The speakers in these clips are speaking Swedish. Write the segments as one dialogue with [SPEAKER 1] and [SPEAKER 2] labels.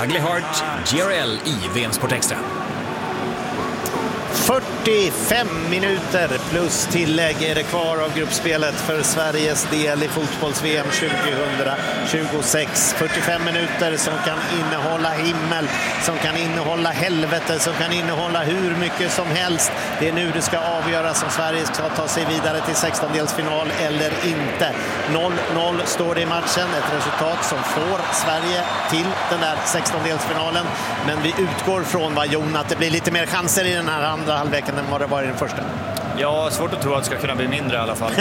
[SPEAKER 1] Ugly Heart, GRL i VM Sport Extra.
[SPEAKER 2] 45 minuter plus tillägg är det kvar av gruppspelet för Sveriges del i fotbolls-VM 2026. 45 minuter som kan innehålla himmel, som kan innehålla helvete, som kan innehålla hur mycket som helst. Det är nu det ska avgöras om Sverige ska ta sig vidare till 16-delsfinal eller inte. 0-0 står det i matchen, ett resultat som får Sverige till den där 16-delsfinalen. Men vi utgår från, Jon, att det blir lite mer chanser i den här andra halvleken än vad det var i den första.
[SPEAKER 3] Ja, svårt att tro att det ska kunna bli mindre i alla fall.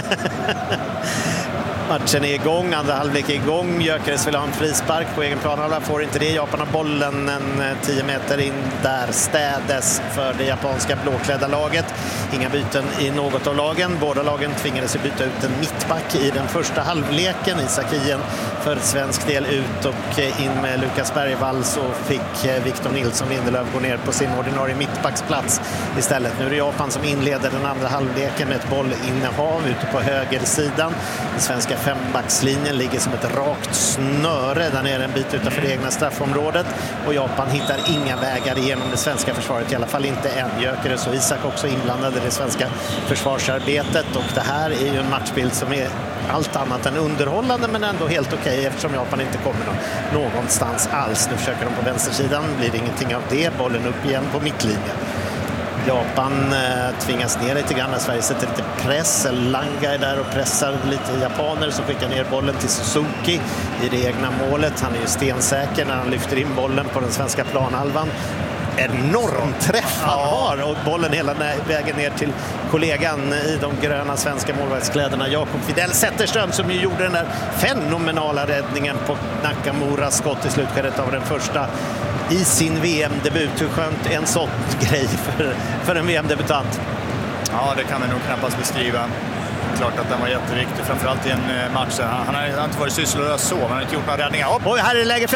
[SPEAKER 2] Matchen är igång, andra halvlek är igång. Gyökeres vill ha en frispark på egen planhalva, får inte det. Japan har bollen en 10 meter in där. Städes för det japanska blåklädda laget. Inga byten i något av lagen. Båda lagen tvingades byta ut en mittback i den första halvleken. Isakien för svensk del ut och in med Lukas Bergvall, så fick Victor Nilsson Lindelöf gå ner på sin ordinarie mittbacksplats istället. Nu är det Japan som inleder den andra halvleken med ett bollinnehav ute på högersidan. Den svenska fembackslinjen ligger som ett rakt snöre där nere en bit utanför det egna straffområdet, och Japan hittar inga vägar igenom det svenska försvaret, i alla fall inte än. Gyökeres och Isak också inblandade i det svenska försvarsarbetet, och det här är ju en matchbild som är allt annat än underhållande, men ändå helt okej eftersom Japan inte kommer någonstans alls. Nu försöker de på vänstersidan, blir det ingenting av det. Bollen upp igen på mittlinjen. Japan tvingas ner lite grann när Sverige sätter lite press. Langa är där och pressar lite japaner som skickar ner bollen till Suzuki i det egna målet. Han är ju stensäker när han lyfter in bollen på den svenska planhalvan. Enorm träff han har, och bollen hela vägen ner till kollegan i de gröna svenska målvaktskläderna, Jakob Fidel Zetterström, som ju gjorde den där fenomenala räddningen på Nakamuras skott i slutskedet av den första i sin VM-debut. Hur skönt en sån grej för en VM-debutant?
[SPEAKER 3] Ja, det kan vi nog knappast beskriva. Klart att den var jätteviktig, framförallt i en match. Han har inte varit sysslolös så, men han har inte gjort några räddningar.
[SPEAKER 2] Och här är läge för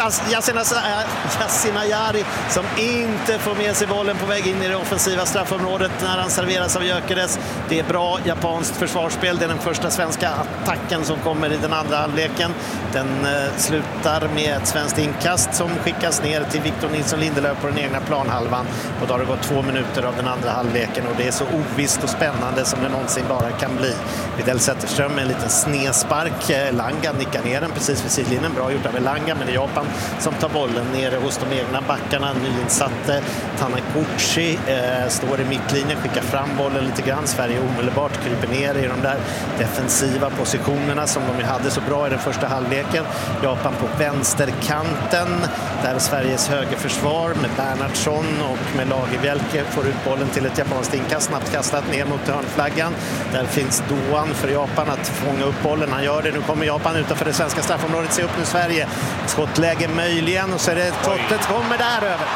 [SPEAKER 2] Yasin Ayari som inte får med sig bollen på väg in i det offensiva straffområdet när han serveras av Gyökeres. Det är bra japanskt försvarsspel. Det är den första svenska attacken som kommer i den andra halvleken. Den slutar med ett svenskt inkast som skickas ner till Victor Nilsson Lindelöf på den egna planhalvan. Och då har det gått 2 minuter av den andra halvleken, och det är så ovisst och spännande som det någonsin bara kan bli. Fidel Zetterström med en liten snespark. Langa nickar ner den precis vid sidlinjen. Bra gjort av Langa, men det är Japan som tar bollen nere hos de egna backarna. Nyinsatte Taniguchi står i mittlinjen, skickar fram bollen lite grann. Sverige omedelbart kryper ner i de där defensiva positionerna som de hade så bra i den första halvleken. Japan på vänsterkanten, där Sveriges högerförsvar med Bernhardsson och med Lagerbielke får ut bollen till ett japanskt inkast, snabbt kastat ner mot hörnflaggan. Där finns Doan för Japan att fånga upp bollen. Han gör det. Nu kommer Japan utanför det svenska straffområdet. Se upp nu Sverige. Skottläge möjligen, och så är det skottet kommer där över.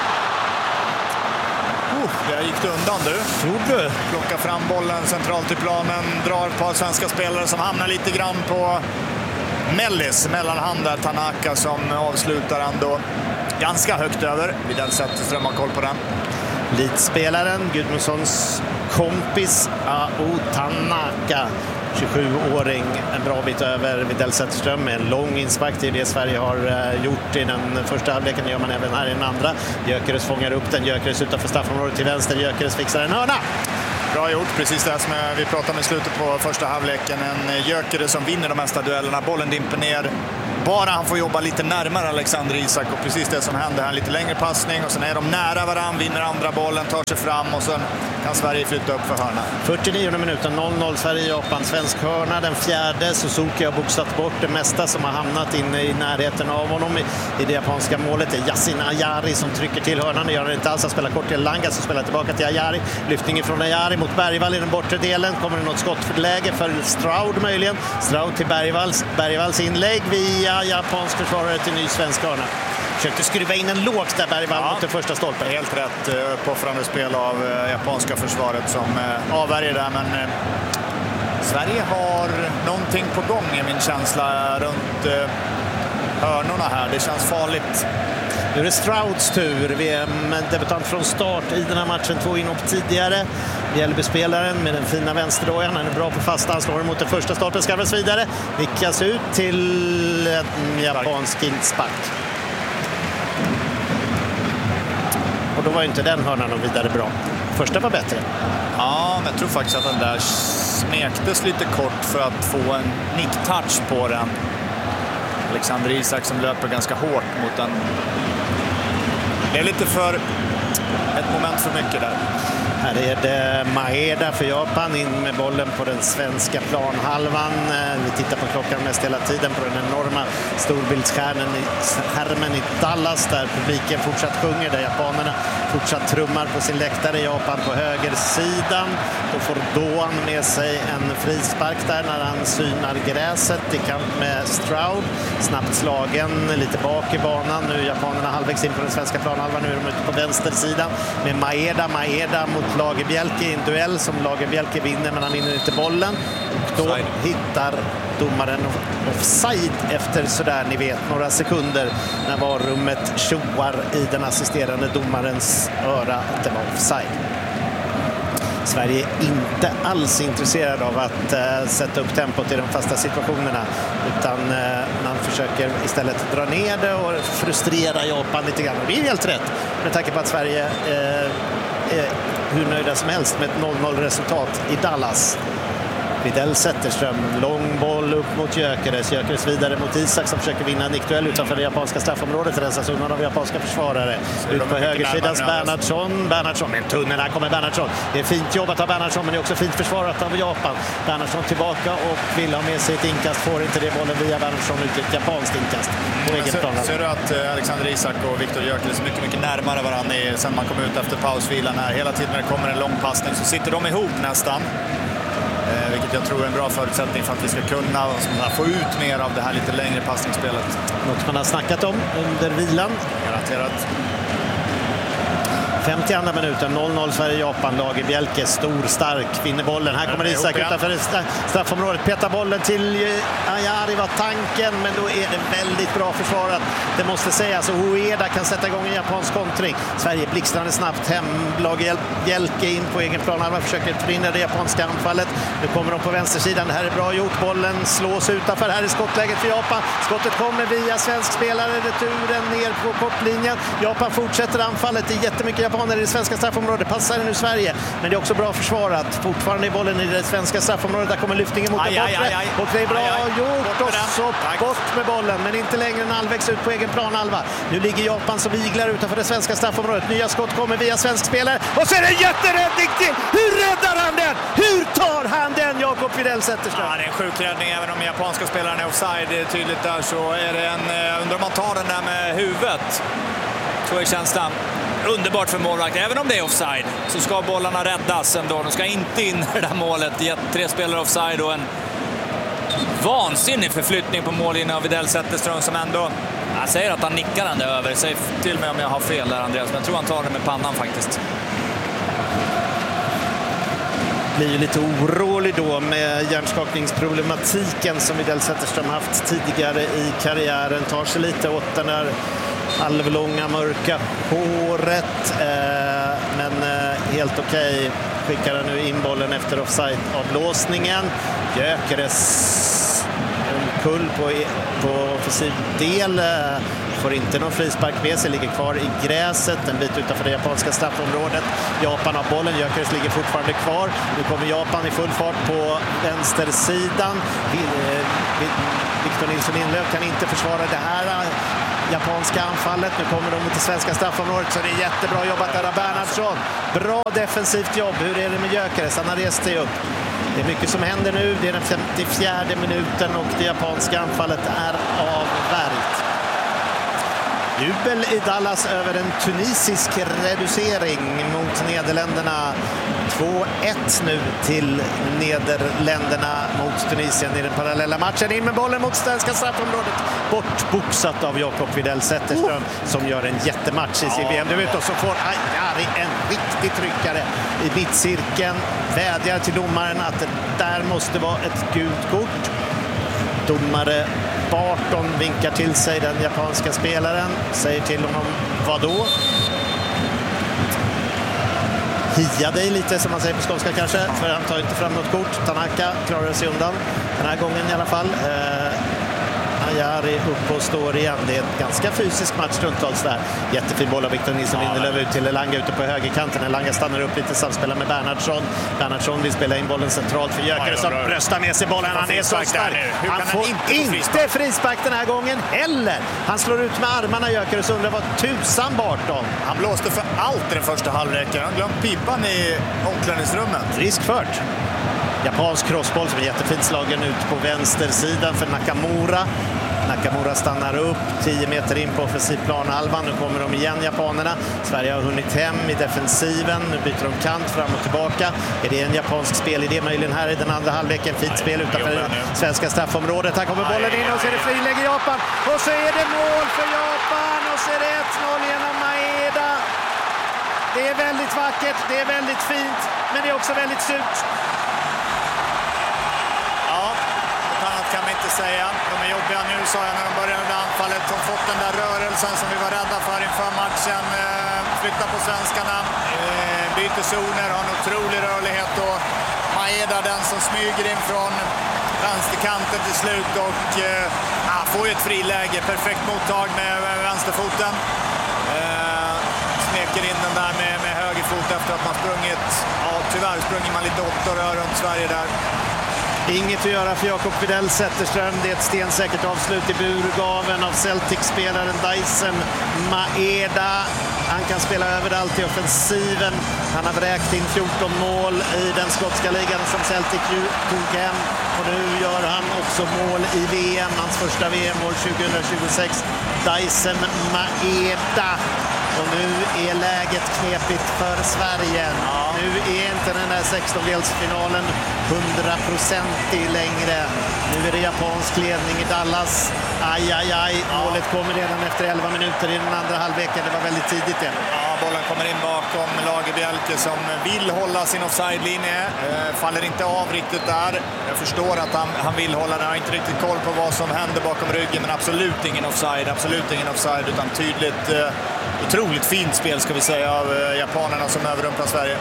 [SPEAKER 3] Jag gick det undan du.
[SPEAKER 2] Gjorde.
[SPEAKER 3] Plockar fram bollen centralt i planen. Drar ett par svenska spelare som hamnar lite grann på Mellis. Mellanhand där Tanaka som avslutar ändå ganska högt över. Vid den sättet Ström har koll på den.
[SPEAKER 2] Lidspelaren, Gudmundssons kompis Ao Tanaka, 27-åring, en bra bit över Videll Zetterström med en lång inspark. Det är det Sverige har gjort i den första halvleken, det gör man även här i den andra. Gyökeres fångar upp den, Gyökeres utanför straffområdet till vänster, Gyökeres fixar en hörna.
[SPEAKER 3] Bra gjort, precis det som vi pratade om i slutet på första halvleken. En Gyökeres som vinner de mesta duellerna, bollen dimper ner. Bara han får jobba lite närmare Alexander Isak, och precis det som händer här, lite längre passning och sen är de nära varann, vinner andra bollen, tar sig fram och sen kan Sverige flytta upp för hörna.
[SPEAKER 2] 49 minuten, 0-0 Sverige-Japan, svensk hörna, den fjärde. Suzuki har boxat bort det mesta som har hamnat inne i närheten av honom i det japanska målet. Det är Yasin Ayari som trycker till hörnan, det gör han inte alls, han spelar kort till Langa som spelar tillbaka till Ayari. Lyftning från Ayari mot Bergvall i den bortre delen, kommer det något skott för läge för Stroud möjligen. Stroud till Bergvalls inlägg via japansk försvarare till ny svensk hörna. Försökte skruva in en lågt där Bergvall mot den första stolpen.
[SPEAKER 3] Helt rätt uppoffrande spel av japanska försvaret som avvärjer där, men Sverige har någonting på gång i min känsla runt hörnorna här. Det känns farligt.
[SPEAKER 2] Nu är det Strouds tur. Vi är debutant från start i den här matchen, 2 inhopp tidigare. Bjällbyspelaren med den fina vänsterdojan. Han är bra på fasta. Han slår emot den första starten. Skarvas vidare. Nickas ut till en japansk inspark. och då var ju inte den hörnan och vidare bra. Första var bättre.
[SPEAKER 3] Ja, men jag tror faktiskt att den där smektes lite kort för att få en nick-touch på den. Alexander Isak som löper ganska hårt mot den. Det är lite för ett moment för mycket där.
[SPEAKER 2] Här är det Maeda för Japan in med bollen på den svenska planhalvan. Vi tittar på klockan mest hela tiden på den enorma storbildsskärmen i Dallas där publiken fortsatt sjunger, där japanerna fortsatt trummar på sin läktare. Japan på högersidan. Då får Doan med sig en frispark där när han synar gräset i kamp med Stroud. Snabbt slagen lite bak i banan. Nu är japanerna halvvägs in på den svenska planhalvan. Nu är de ute på vänstersidan med Maeda mot Lagerbielke i en duell som Lagerbielke vinner, men han vinner inte bollen. Och då hittar domaren offside efter sådär, ni vet, några sekunder när varummet tjoar i den assisterande domarens öra att det var offside. Sverige är inte alls intresserad av att sätta upp tempot i de fasta situationerna, utan man försöker istället dra ner det och frustrera Japan lite grann. Och det är helt rätt med tanke på att Sverige är hur nöjda som helst med ett 0-0 resultat i Dallas. Widell Zetterström, lång boll upp mot Gyökeres. Gyökeres vidare mot Isak som försöker vinna en nickduell utanför det japanska straffområdet. Rensas undan av japanska försvarare. Ut på högersidan Bernhardsson. Bernhardsson med en tunnel. Här kommer Bernhardsson. Det är fint jobbat av Bernhardsson, men det är också fint försvarat av Japan. Bernhardsson tillbaka och vill ha med sig ett inkast. Får inte det bollen via Bernhardsson ut ett japanskt inkast.
[SPEAKER 3] Ser du att Alexander Isak och Viktor Gyökeres är mycket närmare varandra sen man kom ut efter pausvilan här. Hela tiden när det kommer en lång passning så sitter de ihop nästan. Vilket jag tror är en bra förutsättning för att vi ska kunna få ut mer av det här lite längre passningsspelet.
[SPEAKER 2] Något man har snackat om under vilan.
[SPEAKER 3] Garanterat.
[SPEAKER 2] 52 minuten, 0-0 Sverige-Japan. Lagerbielke, stor, stark, vinner bollen. Här kommer Isak utanför straffområdet. Petar bollen till Ayari var tanken, men då är det väldigt bra försvarat. Det måste sägas, och Ueda kan sätta igång en japansk kontring. Sverige blixtrande snabbt hem. Lagerbielke in på egen plan. Han försöker förhindra det japanska anfallet. Nu kommer de på vänstersidan. Det här är bra gjort. Bollen slås utanför. Här är skottläget för Japan. Skottet kommer via svensk spelare. Returen ner på kortlinjen. Japan fortsätter anfallet. Det är jättemycket japaner i det svenska straffområdet. Passar nu Sverige, men det är också bra försvarat. Fortfarande är bollen i det svenska straffområdet. Där kommer lyftningen mot bortre. Och det är bra gjort och så bort med bollen, men inte längre än halvvägs ut på egen planhalva. Nu ligger Japan som iglar utanför det svenska straffområdet. Nya skott kommer via svensk spelare. Och så är det en jätteräddning till! Hur räddar han den? Hur tar han den, Jakob Widell Zetterström?
[SPEAKER 3] Ja, det är en sjuk räddning. Även om japanska spelaren är offside, det är tydligt där, så är det en... Undrar om man tar den där med huvudet. Så är känslan. Underbart för målvakt. Även om det är offside så ska bollarna räddas ändå. De ska inte in i det där målet. 3 spelare offside och en vansinnig förflyttning på mållinjen av Widell Zetterström som ändå... Jag säger att han nickar den där över. Säg till mig om jag har fel där, Andreas. Men jag tror han tar den med pannan faktiskt.
[SPEAKER 2] Blir ju lite orolig då med hjärnskakningsproblematiken som Widell Zetterström haft tidigare i karriären. Tar sig lite åt den här halvlånga mörka håret, men helt okej. Skickar han nu in bollen efter offside-avblåsningen. Gyökeres kull på offensiv del. Får inte någon frispark med sig, ligger kvar i gräset en bit utanför det japanska straffområdet. Japan har bollen, Gyökeres ligger fortfarande kvar. Nu kommer Japan i full fart på vänstersidan. Victor Nilsson Inlöf kan inte försvara det här japanska anfallet. Nu kommer de mot det svenska straffområdet, så det är jättebra jobbat där av Bernhardsson. Bra defensivt jobb. Hur är det med Gyökeres? Han har rest sig upp. Det är mycket som händer nu. Det är den 54 minuten och det japanska anfallet är avvärjt. Jubel i Dallas över en tunisisk reducering mot Nederländerna. 2-1 nu till Nederländerna mot Tunisien i den parallella matchen. In med bollen mot svenska straffområdet. Bortboxat av Jakob Widell Zetterström som gör en jättematch i sin VM-debut. Och så får Ayari en riktig tryckare i mittcirkeln. Vädjar till domaren att det där måste vara ett gult kort. Domare Barton vinkar till sig den japanska spelaren. Säger till honom, vad då? Hia dig lite, som man säger på skånska kanske, för han tar inte fram något kort. Tanaka klarar sig undan den här gången i alla fall. Jari upp och står igen. Det är en ganska fysisk match stundtals där. Jättefin boll av Victor Nilsson Lindelöf ut till Elanga ute på högerkanten. Elanga stannar upp lite, samspelar med Bernhardsson. Bernhardsson vill spela in bollen centralt för Gyökeres som bröstar med sig bollen. Han är så stark. Han får inte frispark den här gången heller. Han slår ut med armarna, Gyökeres, undrar vad tusan Barton.
[SPEAKER 3] Han blåste för allt i den första halvleken. Han glömde pipan i omklädningsrummet.
[SPEAKER 2] Riskfört. Japansk crossboll som är jättefint slagen ut på vänstersidan för Nakamura. Nakamura stannar upp 10 meter in på offensiv planhalvan. Nu kommer de igen, japanerna. Sverige har hunnit hem i defensiven. Nu byter de kant fram och tillbaka. Är det en japansk spelidé möjligen här i den andra halvleken? Fint spel utanför det svenska straffområdet. Här kommer bollen in och så är det friläge i Japan. Och så är det mål för Japan och så är det 1-0 genom Maeda. Det är väldigt vackert, det är väldigt fint, men det är också väldigt surt.
[SPEAKER 3] Kan man inte säga. De är jobbiga nu, sa jag när de började anfallet. De fått den där rörelsen som vi var rädda för inför matchen. Flyttar på svenskarna. Byter zoner, har en otrolig rörlighet. Och Maeda, den som smyger in från vänsterkanten till slut. Och får ju ett friläge. Perfekt mottag med vänsterfoten. Smeker in den där med högerfot efter att man sprungit. Ja, tyvärr sprungit man lite 8 rör runt Sverige där.
[SPEAKER 2] Inget att göra för Jakob Widell Zetterström. Det är ett stensäkert avslut i burgaven av Celtic-spelaren Dyson Maeda. Han kan spela överallt i offensiven. Han har vräkt in 14 mål i den skotska ligan som Celtic tog hem. Och nu gör han också mål i VM. Hans första VM-mål 2026. Dyson Maeda. Och nu är läget knepigt för Sverige. Nu är inte den där 16-delsfinalen 100% längre. Nu är det japansk ledning i Dallas. Aj. Målet kommer redan efter 11 minuter i den andra halvleken. Det var väldigt tidigt igen.
[SPEAKER 3] Ja, bollen kommer in bakom Lagerbielke som vill hålla sin offside-linje. Faller inte av riktigt där. Jag förstår att han vill hålla den. Han har inte riktigt koll på vad som händer bakom ryggen. Men absolut ingen offside. Utan tydligt, otroligt fint spel ska vi säga av japanerna som överrumplar Sverige.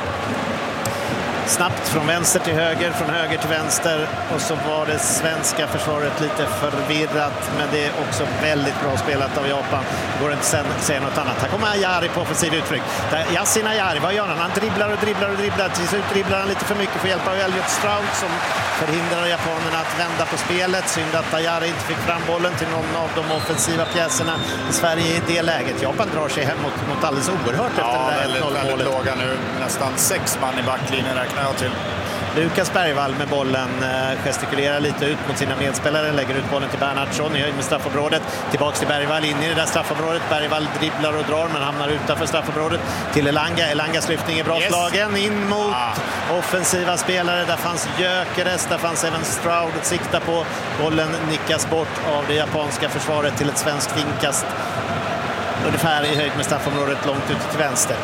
[SPEAKER 2] Snabbt från vänster till höger, från höger till vänster. Och så var det svenska försvaret lite förvirrat. Men det är också väldigt bra spelat av Japan. Det går inte att säga något annat. Här kommer Ayari på offensiv utflykt. Yasin Ayari, vad gör han? Han dribblar. Till slut dribblar han lite för mycket för hjälp av Elliot Stroud som förhindrar japanerna att vända på spelet. Synd att Ayari inte fick fram bollen till någon av de offensiva pjäserna i Sverige i det läget. Japan drar sig hem mot alldeles oerhört efter det där 1-0-målet.
[SPEAKER 3] Väldigt låga nu. Nästan 6 man i backlinjen räknar jag till.
[SPEAKER 2] Lukas Bergvall med bollen gestikulerar lite ut mot sina medspelare, lägger ut bollen till Bernhardsson i höjd med straffområdet. Tillbaks till Bergvall in i det där straffområdet. Bergvall dribblar och drar men hamnar utanför straffområdet. Till Elanga. Elangas lyftning är bra slagen in mot offensiva spelare. Där fanns Gyökeres, där fanns även Stroud att sikta på. Bollen nickas bort av det japanska försvaret till ett svenskt inkast. Ungefär i höjd med straffområdet långt ut till vänster.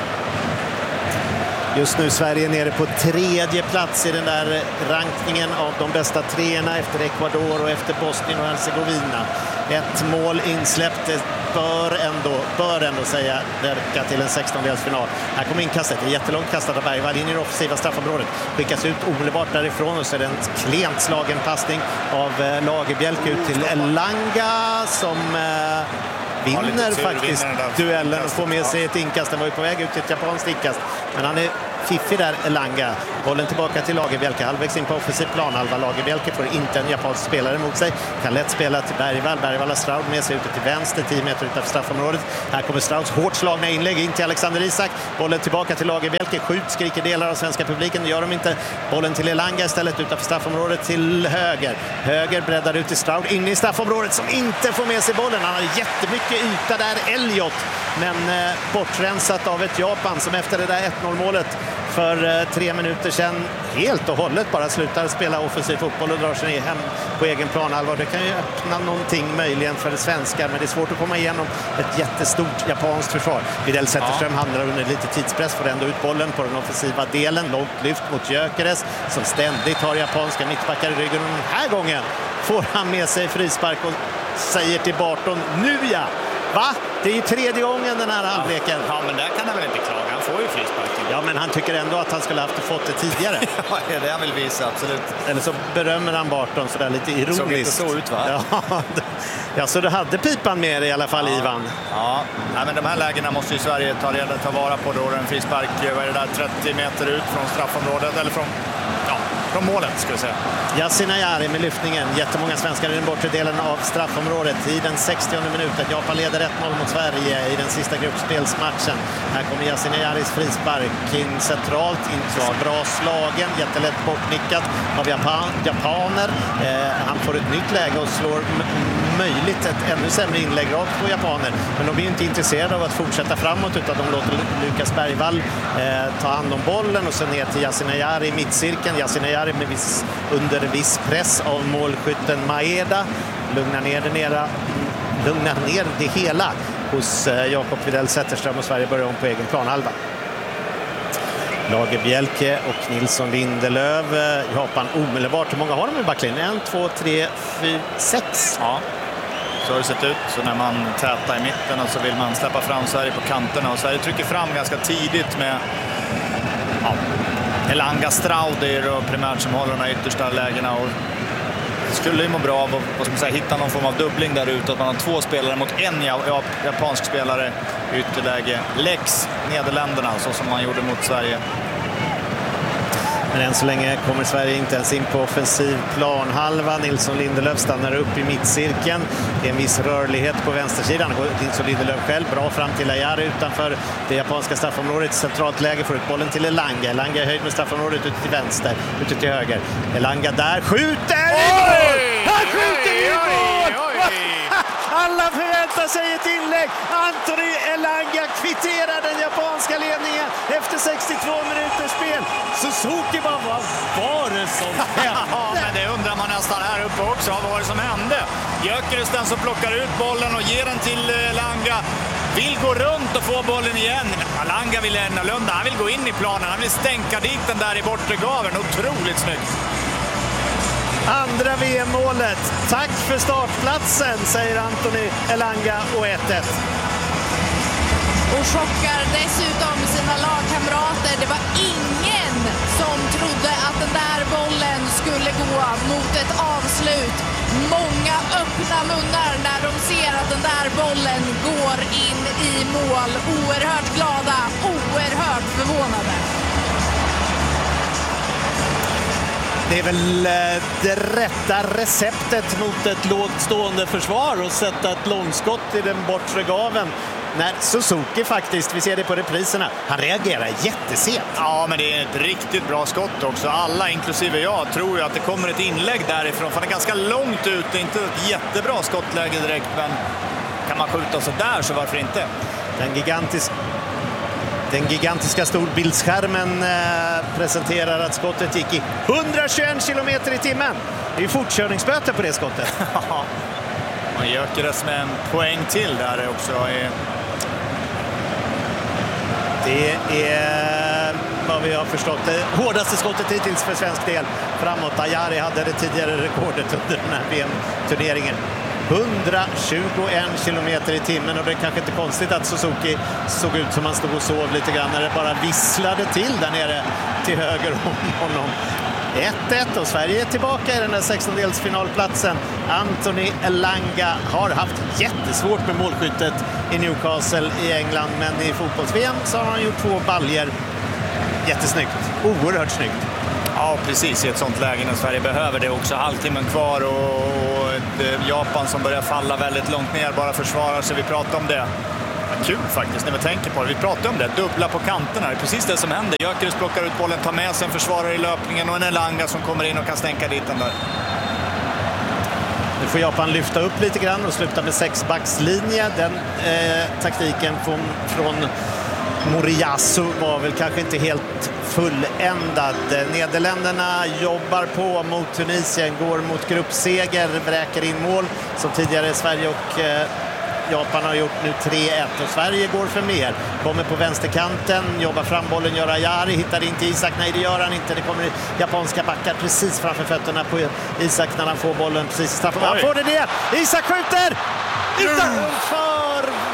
[SPEAKER 2] Just nu Sverige nere på 3:e plats i den där rankningen av de bästa treorna efter Ecuador och efter Bosnien och Herzegovina. Ett mål insläppt bör ändå säga verka till en 16-delsfinal. Här kommer inkastet. Det är jättelångt kastat av Bergvall in i det offensiva straffområdet. Skickas ut omedelbart därifrån och så är det en klent slagen passning av Lagerbielke ut till Elanga som vinner faktiskt duellen och får med sig ett inkast. Den var ju på väg ut till ett japanskt inkast. Men han är fiffig där, Elanga. Bollen tillbaka till Lagerbielke. Halvvägs in på offensiv planhalva. Lagerbielke får inte en japansk spelare mot sig. Kan lätt spela till Bergvall. Bergvall har Stroud med sig ute till vänster, 10 meter utanför straffområdet. Här kommer Strouds hårt slagna inlägg in till Alexander Isak. Bollen tillbaka till Lagerbielke. Skjut, skriker delar av svenska publiken. Det gör de inte. Bollen till Elanga istället utanför straffområdet till höger. Höger breddar ut till Stroud in i straffområdet som inte får med sig bollen. Han har jättemycket yta där, Elliot. Men bortrensat av ett Japan som efter det där 1-0-målet för 3 minuter sedan helt och hållet bara slutar spela offensiv fotboll och drar sig hem på egen planhalva. Det kan ju öppna någonting möjligen för det svenskar, men det är svårt att komma igenom ett jättestort japanskt försvar. Widell Zetterström handlar under lite tidspress, får ändå ut bollen på den offensiva delen. Långt lyft mot Gyökeres som ständigt har japanska mittbackar i ryggen. Och den här gången får han med sig frispark och säger till Barton, nu ja! Va? Det är ju tredje gången den här halvleken.
[SPEAKER 3] Ja, men där kan han väl inte klaga. Han får ju frisparken.
[SPEAKER 2] Ja, men han tycker ändå att han skulle ha fått det tidigare.
[SPEAKER 3] Ja, det är det han vill visa, absolut.
[SPEAKER 2] Eller så berömmer han Barton sådär lite ironiskt.
[SPEAKER 3] Såg inte så ut, va?
[SPEAKER 2] Ja, så du hade pipan med dig i alla fall, Ivan.
[SPEAKER 3] Ja, nej, men de här lägena måste ju Sverige ta vara på då. En frispark, vad är det där, 30 meter ut från straffområdet, eller från målet, skulle jag säga.
[SPEAKER 2] Yasin Ayari med lyftningen. Jättemånga svenskar i den bortre delen av straffområdet. I den 60:e minuten. Japan leder 1-0 mot Sverige i den sista gruppspelsmatchen. Här kommer Yasin Ayaris frispark in centralt. Inte bra slagen. Jättelätt bortnickat av japaner. Han får ett nytt läge och slår möjligt ett ännu sämre inlägg rakt på japaner. Men de är inte intresserade av att fortsätta framåt, utan de låter Lukas Bergvall ta hand om bollen och så ner till Yasin Ayari i mittcirkeln. Yasin Ayari med under viss press av målskytten Maeda. Lugnar ner det hela hos Jakob Widell Zetterström, och Sverige börjar om på egen planhalva. Lagerbjälke och Nilsson Lindelöf. Japan omedelbart. Hur många har de i backlinjen? 1, 2, 3, 4, 6.
[SPEAKER 3] Ja, så har det sett ut. Så när man tätar i mitten och så vill man släppa fram Sverige på kanterna. Och Sverige trycker fram ganska tidigt med Elanga Strauder och primärt som håller de här yttersta lägena. Och skulle ju må bra av att hitta någon form av dubbling där ute. Att man har 2 spelare mot en japansk spelare i ytterläge. Lex Nederländerna, så som man gjorde mot Sverige.
[SPEAKER 2] Men än så länge kommer Sverige inte ens in på offensiv planhalva. Nilsson Lindelöf stannar upp i mittcirkeln. Det är en viss rörlighet på vänstersidan. Nilsson Lindelöf själv bra fram till Ayari utanför det japanska straffområdet. Centralt läge får ut bollen till Elanga. Elanga är höjd med straffområdet ut till vänster, ut till höger. Elanga där skjuter! Han skjuter i mål! Alla förväntar sig ett inlägg. Anthony Elanga kvitterar den japanska ledningen efter 62 minuters spel. Suzuki bara, vad var det som hände?
[SPEAKER 3] Ja, men det undrar man nästan här uppe också. Vad var det som hände? Gyökeres den som plockar ut bollen och ger den till Elanga. Vill gå runt och få bollen igen. Elanga vill annorlunda. Han vill gå in i planen. Han vill stänka dit den där i bortre gaven. Otroligt snyggt.
[SPEAKER 2] Andra VM-målet. Tack för startplatsen, säger Anthony Elanga, och 1-1.
[SPEAKER 4] Och chockar dessutom sina lagkamrater. Det var ingen som trodde att den där bollen skulle gå mot ett avslut. Många öppna munnar när de ser att den där bollen går in i mål. Oerhört glada, oerhört förvånade.
[SPEAKER 2] Det är väl det rätta receptet mot ett lågt stående försvar och sätta ett långskott i den bortre gaven. När Suzuki faktiskt, vi ser det på repriserna, han reagerar jättesent.
[SPEAKER 3] Ja, men det är ett riktigt bra skott också. Alla, inklusive jag, tror ju att det kommer ett inlägg därifrån. För det är ganska långt ut, det är inte ett jättebra skottläge direkt, men kan man skjuta så där så varför inte? Den gigantiska storbildsskärmen presenterar att skottet gick i 121 kilometer i timmen. Det är ju fortkörningsböter på det skottet. Och Gyökeres med en poäng till där också.
[SPEAKER 2] Det är vad vi har förstått det hårdaste skottet hittills för svensk del framåt. Ayari hade det tidigare rekordet under den här VM-turneringen. 121 kilometer i timmen, och det är kanske inte konstigt att Suzuki såg ut som han stod och sov lite grann när det bara visslade till där nere till höger om honom. 1-1 och Sverige är tillbaka i den här 16-delsfinalplatsen. Anthony Elanga har haft jättesvårt med målskyttet i Newcastle i England, men i fotbolls-VM så har han gjort 2 baljer. Jättesnyggt, oerhört snyggt.
[SPEAKER 3] Ja, precis, i ett sånt läge när Sverige behöver det också. Halvtimmen kvar och ett Japan som börjar falla väldigt långt ner, bara försvarar sig. Vi pratar om det. Kul faktiskt när vi tänker på det. Vi pratar om det, dubbla på kanterna. Det är precis det som händer. Gyökeres plockar ut bollen, tar med sig en försvarare i löpningen och en Elanga som kommer in och kan stänka dit den där.
[SPEAKER 2] Nu får Japan lyfta upp lite grann och sluta med 6-backslinje. Den taktiken från Moriyasu var väl kanske inte helt fulländad. Nederländerna jobbar på mot Tunisien, går mot gruppseger, vräker in mål som tidigare Sverige och Japan har gjort nu 3-1, och Sverige går för mer. Kommer på vänsterkanten, jobbar fram bollen, gör Ayari, hittar in till Isak. Nej, det gör han inte. Det kommer japanska backar precis framför fötterna på Isak när han får bollen precis straffområdet. Han får det ner! Isak skjuter! Utanför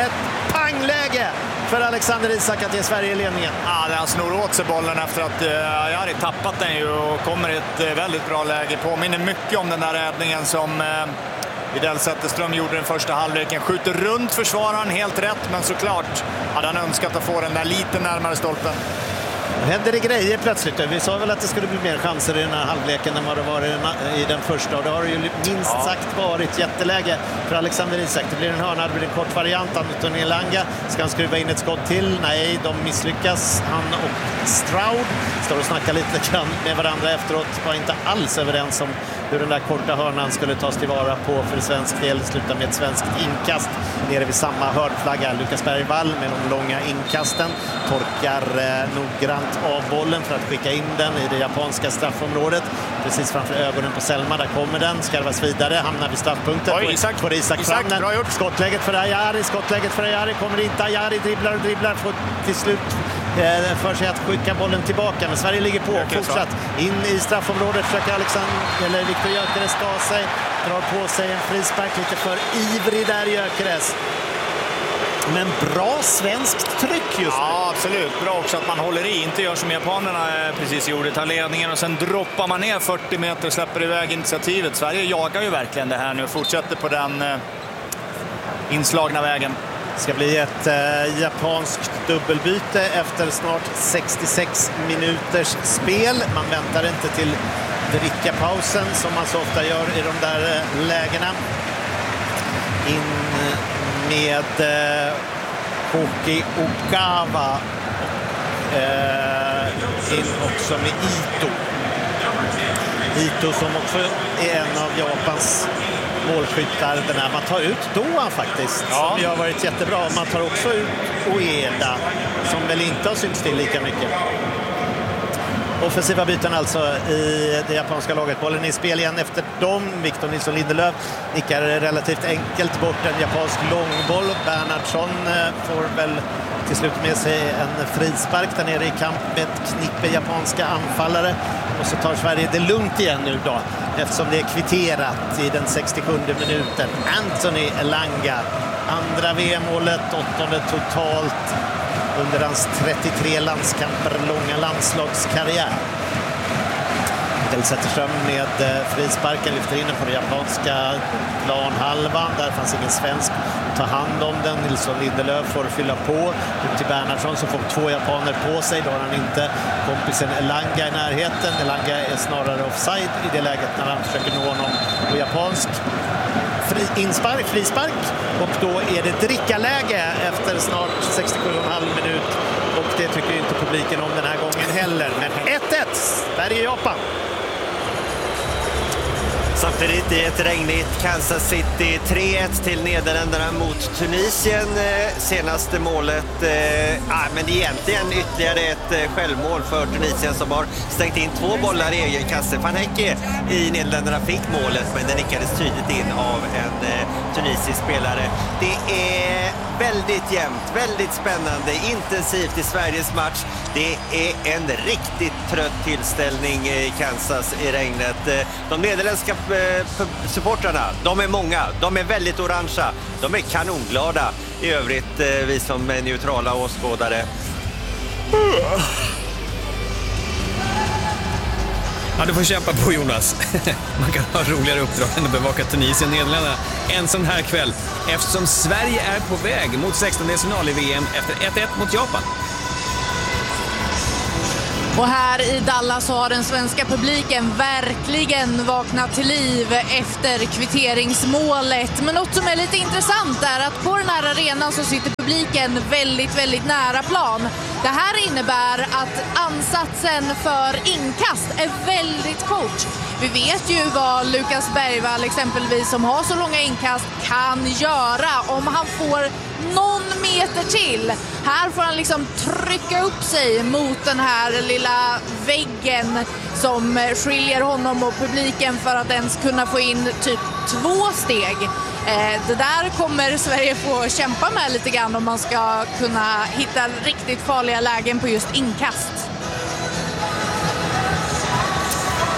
[SPEAKER 2] ett pangläge för Alexander Isak att ge Sverige ledningen.
[SPEAKER 3] Ja, han snor åt sig bollen efter att Jari tappat den ju och kommer i ett väldigt bra läge. Påminner mycket om den där räddningen som Widell Zetterström gjorde den första halvleken. Skjuter runt försvararen, helt rätt, men såklart hade han önskat att få den där lite närmare stolpen.
[SPEAKER 2] Händer det grejer plötsligt. Vi sa väl att det skulle bli mer chanser i den här halvleken än vad det var i den första. Och det har ju minst sagt varit jätteläge för Alexander Isak. Det blir en hörna, det blir en kort variant. Anton Elanga, ska han skruva in ett skott till? Nej, de misslyckas. Han och Stroud står och snackar lite grann med varandra efteråt. Var inte alls överens om hur den där korta hörnan skulle tas tillvara på för svensk del. Slutar med ett svenskt inkast nere vid samma hörnflagga. Lukas Bergvall med de långa inkasten torkar noggrant av bollen för att skicka in den i det japanska straffområdet. Precis framför ögonen på Selma, där kommer den, skarvas vidare, hamnar vid straffpunkten. Isak fram.
[SPEAKER 3] Bra gjort.
[SPEAKER 2] Skottläget för Ajari, kommer inte. Ajari dribblar, får till slut för sig att skicka bollen tillbaka, men Sverige ligger på fortsatt in i straffområdet. Försöker Viktor Gyökeres ta sig, drar på sig en frispark, lite för ivrig där Gyökeres. Men bra svenskt tryck just nu.
[SPEAKER 3] Ja, absolut. Bra också att man håller i, inte gör som japanerna precis gjorde, tar ledningen och sen droppar man ner 40 meter och släpper iväg initiativet. Sverige jagar ju verkligen det här nu och fortsätter på den inslagna vägen.
[SPEAKER 2] Det ska bli ett japanskt dubbelbyte efter snart 66 minuters spel. Man väntar inte till drickapausen som man så ofta gör i de där lägena. In med Koki Okawa. In också med Ito som också är en av Japans målskyttar. Man tar ut Doan faktiskt, som ju har varit jättebra. Man tar också ut Ueda, som väl inte har synts till lika mycket. Offensiva byten alltså i det japanska laget. Bollen i spel igen efter dem. Victor Nilsson Lindelöf nickar relativt enkelt bort en japansk långboll. Bernhardsson får väl till slut med sig en frispark där nere i kamp med ett knippe japanska anfallare. Och så tar Sverige det lugnt igen nu då, eftersom det är kvitterat i den 67 minuten. Anthony Elanga, andra VM-målet, 8:e totalt under hans 33 landskamper långa landslagskarriär. Widell Zetterström med frisparken lyfter in den på den japanska planhalvan. Där fanns ingen svensk att ta hand om den. Nilsson Lindelöf får fylla på ut till Bernhardsson som får 2 japaner på sig. Då har han inte kompisen Elanga i närheten. Elanga är snarare offside i det läget när han försöker nå honom på japansk. Frispark, och då är det drickaläge efter snart 67,5 minut, och det tycker inte publiken om den här gången heller. Men 1-1, Sverige-Japan.
[SPEAKER 5] Samtidigt i ett regnigt Kansas City, 3-1 till Nederländerna mot Tunisien. Senaste målet, men egentligen ytterligare ett självmål för Tunisien som har stängt in 2 bollar i egen kasse. Van Hecke i Nederländerna fick målet, men det nickades tydligt in av en tunisisk spelare. Det är väldigt jämnt, väldigt spännande, intensivt i Sveriges match. Det är en riktigt trött tillställning i Kansas i regnet. De nederländska supportrarna, de är många, de är väldigt orangea, de är kanonglada. I övrigt, vi som är neutrala åskådare.
[SPEAKER 1] Ja, du får kämpa på, Jonas. Man kan ha roligare uppdrag än att bevaka Tunisien och Nederländerna en sån här kväll, eftersom Sverige är på väg mot 16-delsfinal i VM efter 1-1 mot Japan.
[SPEAKER 4] Och här i Dallas har den svenska publiken verkligen vaknat till liv efter kvitteringsmålet. Men något som är lite intressant är att på den här arenan så sitter publiken väldigt, väldigt nära plan. Det här innebär att ansatsen för inkast är väldigt kort. Vi vet ju vad Lukas Bergvall exempelvis, som har så långa inkast, kan göra om han får någon meter till. Här får han liksom trycka upp sig mot den här lilla väggen som skiljer honom och publiken för att ens kunna få in typ 2 steg. Det där kommer Sverige få kämpa med lite grann om man ska kunna hitta riktigt farliga lägen på just inkast.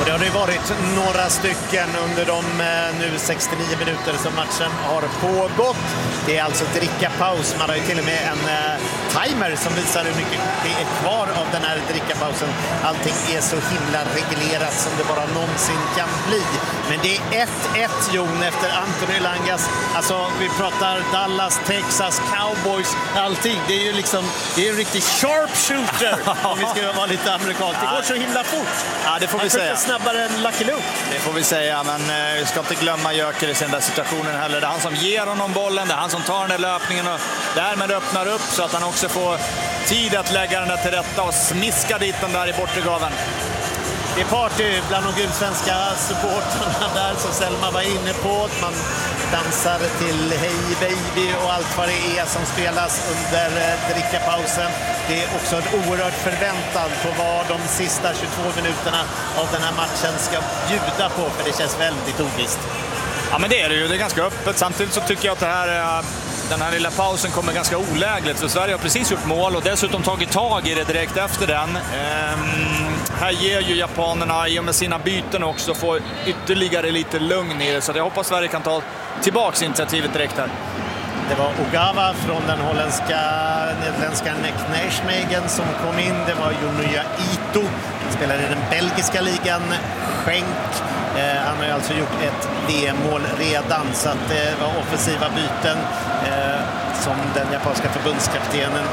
[SPEAKER 2] Och det har det varit några stycken under de nu 69 minuter som matchen har pågått. Det är alltså drickapaus. Man har ju till och med en timer som visar hur mycket det är kvar av den här drickapausen. Allting är så himla reglerat som det bara någonsin kan bli. Men det är 1-1, Jon, efter Anthony Elangas. Alltså, vi pratar Dallas, Texas, Cowboys, allting. Det är ju liksom, det är en riktig sharpshooter om vi ska vara lite amerikanskt. Det går så himla fort.
[SPEAKER 3] Ja, det får vi säga.
[SPEAKER 2] Snabbare än Lucky Luke.
[SPEAKER 3] Det får vi säga, men vi ska inte glömma Jöker i den där situationen heller. Det är han som ger honom bollen, det är han som tar den där löpningen och därmed öppnar upp så att han också får tid att lägga den där till rätta och smiska dit den där i bortregaven.
[SPEAKER 2] Det är party bland de gulsvenska supportrarna där som Selma var inne på. Man dansar till Hey Baby och allt vad det är som spelas under drickapausen. Det är också en oerhört förväntan på vad de sista 22 minuterna av den här matchen ska bjuda på, för det känns väldigt ovisst.
[SPEAKER 3] Ja, men det är det ju. Det är ganska öppet. Samtidigt så tycker jag att den här lilla pausen kommer ganska olägligt. För Sverige har precis gjort mål och dessutom tagit tag i det direkt efter den. Här ger ju japanerna i och med sina byten också få ytterligare lite lugn i det. Så jag hoppas Sverige kan ta tillbaks initiativet direkt här.
[SPEAKER 2] Det var Ogawa från den nederländska Nijmegen som kom in. Det var Junya Ito. Han spelar i den belgiska ligan. Schenk. Han har ju alltså gjort ett VM-mål redan, så att det var offensiva byten som den japanska förbundskaptenen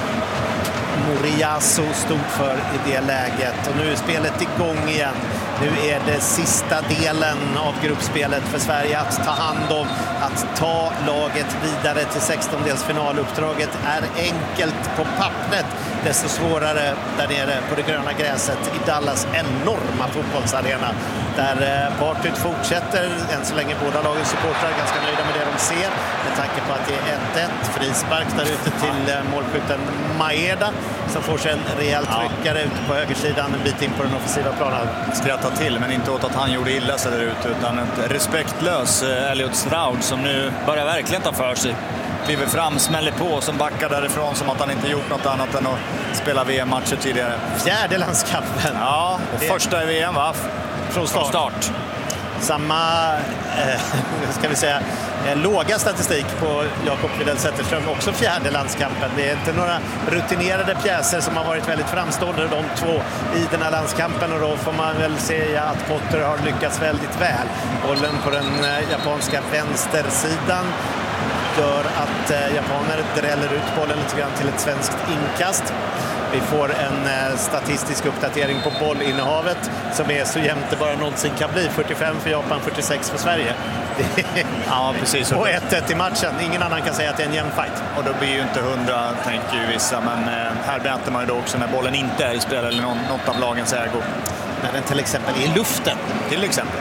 [SPEAKER 2] Moriyasu stod för i det läget. Och nu är spelet igång igen. Nu är det sista delen av gruppspelet för Sverige att ta hand om, att ta laget vidare till 16-delsfinal. Uppdraget är enkelt på pappret, desto svårare där nere på det gröna gräset i Dallas enorma fotbollsarena. Där partyt fortsätter, än så länge båda lagens supportrar är ganska nöjda med det de ser, med tanke på att det är 1-1. Frispark där ute till målskytten Maeda som får sig en rejäl tryckare ute på högersidan en bit in på den offensiva planen.
[SPEAKER 3] Skratta till, men inte åt att han gjorde illa sig där ute, utan ett respektlös Elliot Stroud som nu börjar verkligen ta för sig. Kliver fram, smäller på, som backar därifrån som att han inte gjort något annat än att spela VM-matcher tidigare.
[SPEAKER 2] Fjärde landskampen.
[SPEAKER 3] Ja, och första i VM, va?
[SPEAKER 2] Från start. Samma, ska vi säga, låga statistik på Jakob Widell Zetterström, också fjärde landskampen. Det är inte några rutinerade pjäser som har varit väldigt framstående, de två, i den här landskampen, och då får man väl säga att Potter har lyckats väldigt väl. Bollen på den japanska vänstersidan gör att japaner dräller ut bollen lite grann till ett svenskt inkast. Vi får en statistisk uppdatering på bollinnehavet som är så jämnt det bara någonsin kan bli. 45 för Japan, 46 för Sverige.
[SPEAKER 3] Ja, precis.
[SPEAKER 2] Och 1-1 i matchen. Ingen annan kan säga att det är en jämn fight.
[SPEAKER 3] Och då blir ju inte 100, tänker ju vissa. Men här berättar man ju då också när bollen inte är i spel eller något av lagens ägo.
[SPEAKER 2] När den till exempel är i luften.
[SPEAKER 3] Till exempel.